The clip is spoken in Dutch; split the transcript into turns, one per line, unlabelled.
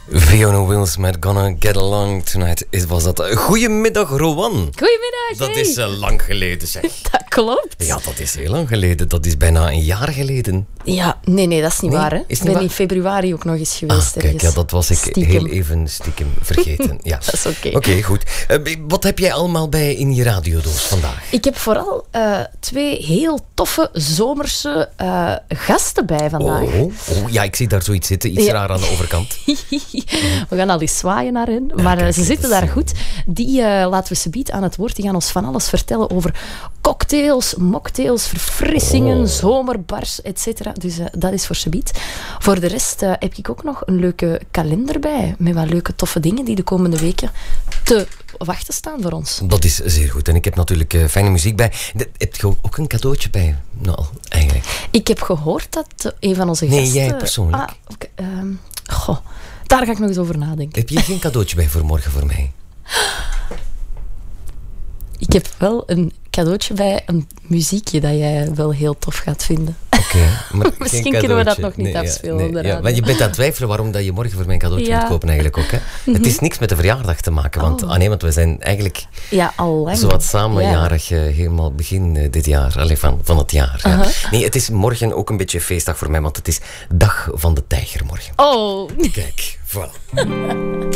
Fiona Wills met Gonna Get Along Tonight was dat. Goedemiddag, Rowan.
Goedemiddag.
Dat is lang geleden, zeg.
Dat klopt.
Ja, dat is heel lang geleden. Dat is bijna een jaar geleden.
Ja, nee, dat is niet waar. Hè?
Ik
ben in februari ook nog eens geweest.
Kijk, ja, dat was ik
stiekem.
heel even stiekem vergeten. Ja.
Dat is oké.
Oké, goed. Wat heb jij allemaal bij in je radiodoos vandaag?
Ik heb vooral 2 heel toffe zomerse gasten bij vandaag.
Ja, ik zie daar zoiets zitten. Iets raar aan de overkant.
We gaan al eens zwaaien naar hen. Maar
kijk,
ze zitten daar goed. Die laten we subiet aan het woord. Die gaan ons van alles vertellen over cocktails, mocktails, verfrissingen, zomerbars, etc. Dus dat is voor subiet. Voor de rest heb ik ook nog een leuke kalender bij. Met wat leuke, toffe dingen die de komende weken te wachten staan voor ons.
Dat is zeer goed. En ik heb natuurlijk fijne muziek bij. Heb je ook een cadeautje bij? Nou, eigenlijk.
Ik heb gehoord dat een van onze gasten...
Nee, jij persoonlijk.
Daar ga ik nog eens over nadenken.
Heb je geen cadeautje bij voor morgen voor mij?
Ik heb wel een cadeautje bij, een muziekje dat jij wel heel tof gaat vinden.
Oké, maar
misschien kunnen we dat nog niet afspelen op de radio.
Want je bent aan het twijfelen waarom dat je morgen voor mij een cadeautje moet kopen eigenlijk ook. Hè? Het is niks met de verjaardag te maken, want, want we zijn eigenlijk
al lang.
zowat samenjarig helemaal begin dit jaar. Allee, van het jaar. Ja. Nee, het is morgen ook een beetje een feestdag voor mij, want het is dag van de tijger morgen.
Oh.
Kijk, voilà.